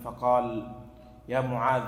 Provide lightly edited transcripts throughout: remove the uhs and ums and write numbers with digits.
فقال: يا معاذ،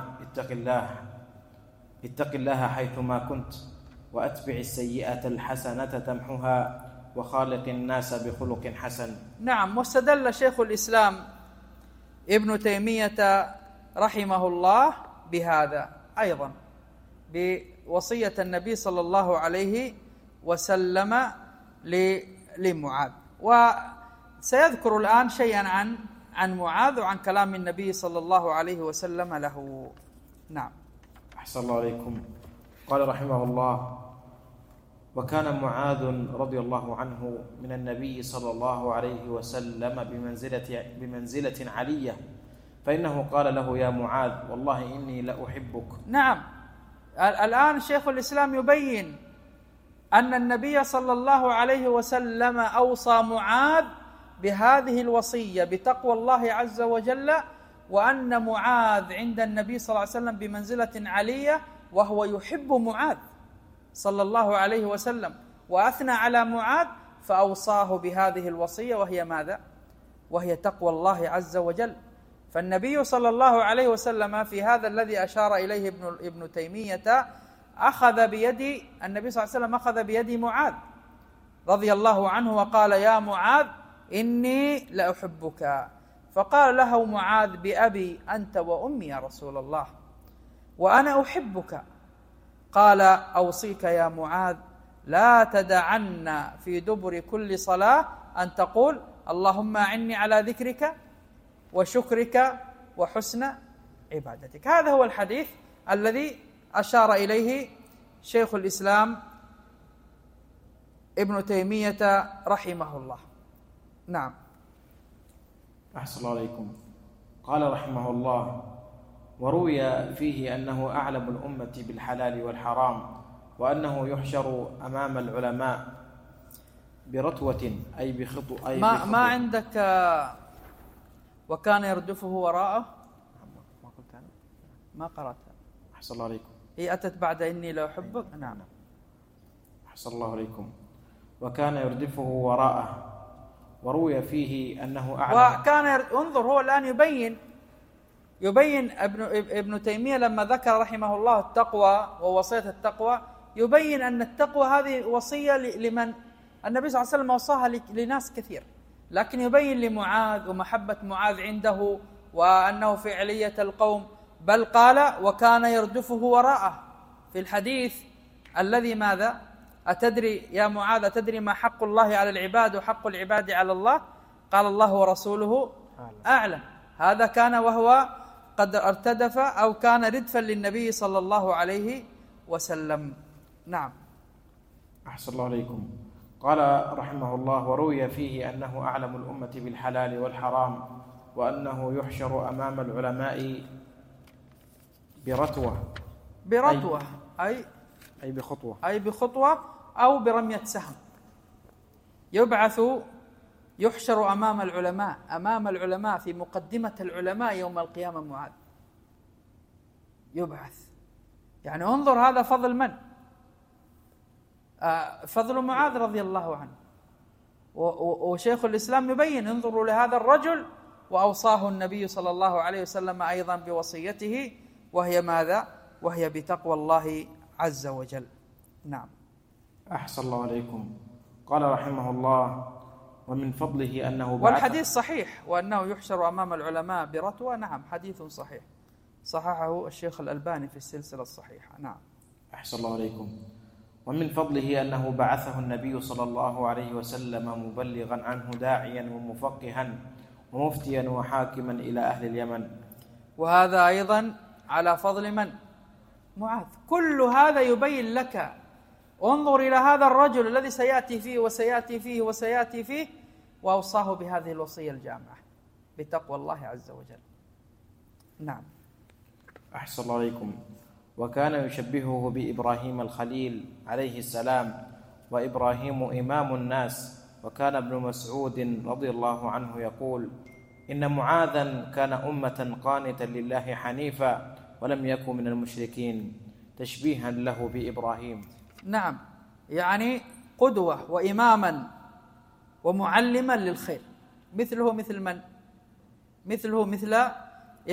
اتق الله حيثما كنت، وأتبع السيئة الحسنة تمحها، وخالق الناس بخلق حسن. نعم. واستدل شيخ الإسلام ابن تيمية رحمه الله بهذا أيضا، بوصية النبي صلى الله عليه وسلم لمعاذ. وسيذكر الآن شيئا عن معاذ وعن كلام النبي صلى الله عليه وسلم له. نعم. أحسن الله عليكم. قال رحمه الله: وكان معاذ رضي الله عنه من النبي صلى الله عليه وسلم بمنزلة علية، فإنه قال له: يا معاذ، والله إني لأحبك. نعم. الآن شيخ الإسلام يبين أن النبي صلى الله عليه وسلم أوصى معاذ بهذه الوصية بتقوى الله عز وجل، وأن معاذ عند النبي صلى الله عليه وسلم بمنزلة علية، وهو يحب معاذ صلى الله عليه وسلم، وأثنى على معاذ فأوصاه بهذه الوصية، وهي ماذا؟ وهي تقوى الله عز وجل. فالنبي صلى الله عليه وسلم في هذا الذي أشار إليه ابن تيمية أخذ بيد النبي صلى الله عليه وسلم، أخذ بيد معاذ رضي الله عنه وقال: يا معاذ إني لأحبك. فقال له معاذ: بأبي أنت وأمي يا رسول الله، وأنا أحبك. قال: أوصيك يا معاذ لا تدعن في دبر كل صلاة أن تقول: اللهم أعني على ذكرك وشكرك وحسن عبادتك. هذا هو الحديث الذي أشار إليه شيخ الإسلام ابن تيمية رحمه الله. نعم. أحسن الله عليكم. قال رحمه الله: وروي فيه أنه أعلم الأمة بالحلال والحرام، وأنه يحشر أمام العلماء برتوة أي بخطو ما عندك وكان يردفه وراءه؟ ما قلت أنا؟ ما قرأتها. أحسن الله عليكم. هي أتت بعد إني لا أحبك. نعم. أحسن الله عليكم. وكان يردفه وراءه. وروي فيه أنه أعلم. انظر، هو الآن يبين ابن تيمية لما ذكر رحمه الله التقوى ووصية التقوى، يبين أن التقوى هذه وصية لمن النبي صلى الله عليه وسلم وصاها لناس كثير، لكن يبين لمعاذ ومحبة معاذ عنده وأنه في علية القوم. بل قال: وكان يردفه وراءه في الحديث الذي ماذا؟ أتدري يا معاذ، أتدري ما حق الله على العباد وحق العباد على الله؟ قال: الله ورسوله أعلم. هذا كان وهو قد ارتدف أو كان ردفا للنبي صلى الله عليه وسلم. نعم. أحسن الله عليكم. قال رحمه الله: وروي فيه أنه أعلم الأمة بالحلال والحرام، وأنه يحشر أمام العلماء برتوة أي بخطوة أو برمية سهم. يحشر أمام العلماء في مقدمة العلماء يوم القيامة. معاذ يبعث، يعني انظر هذا فضل من؟ فضل معاذ رضي الله عنه. وشيخ الإسلام يبين: انظروا لهذا الرجل، وأوصاه النبي صلى الله عليه وسلم أيضا بوصيته، وهي ماذا؟ وهي بتقوى الله عز وجل. نعم. أحسن الله عليكم. قال رحمه الله: ومن فضله أنه والحديث صحيح، وأنه يحشر أمام العلماء برتوة. نعم، حديث صحيح، صححه الشيخ الألباني في السلسلة الصحيحة. نعم. أحسن الله عليكم. ومن فضله أنه بعثه النبي صلى الله عليه وسلم مبلغا عنه، داعيا ومفقها ومفتيا وحاكما إلى أهل اليمن. وهذا أيضا على فضل من؟ معاذ. كل هذا يبين لك، انظر إلى هذا الرجل الذي سيأتي فيه وسيأتي فيه وسيأتي فيه، وأوصاه بهذه الوصية الجامعة بتقوى الله عز وجل. نعم. أحسن الله عليكم. وكان يشبهه بإبراهيم الخليل عليه السلام، وإبراهيم إمام الناس. وكان ابن مسعود رضي الله عنه يقول: إن معاذا كان أمة قانتا لله حنيفا، ولم يكن من المشركين، تشبيها له بإبراهيم. نعم، يعني قدوة وإماما ومعلما للخير. مثله مثل من؟ مثله مثل